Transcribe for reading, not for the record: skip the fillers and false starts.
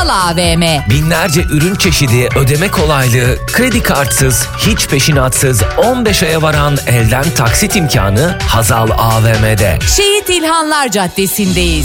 Hazal AVM. Binlerce ürün çeşidi, ödeme kolaylığı, kredi kartsız, hiç peşinatsız 15 aya varan elden taksit imkanı Hazal AVM'de. Şehit İlhanlar Caddesi'ndeyiz.